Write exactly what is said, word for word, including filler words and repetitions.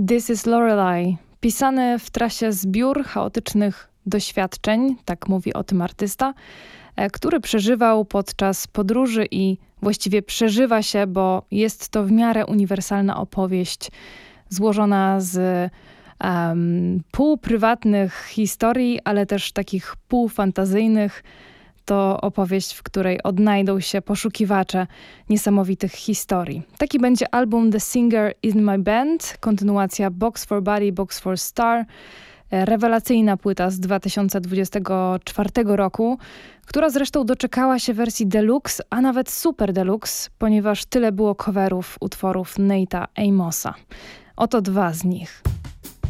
This is Lorelei, pisany w trasie zbiór chaotycznych doświadczeń, tak mówi o tym artysta, który przeżywał podczas podróży i właściwie przeżywa się, bo jest to w miarę uniwersalna opowieść złożona z um, półprywatnych historii, ale też takich półfantazyjnych. To opowieść, w której odnajdą się poszukiwacze niesamowitych historii. Taki będzie album The Singer in My Band, kontynuacja Box for Body, Box for Star, rewelacyjna płyta z dwa tysiące dwudziestego czwartego roku, która zresztą doczekała się wersji deluxe, a nawet super deluxe, ponieważ tyle było coverów utworów Nate'a Amosa. Oto dwa z nich.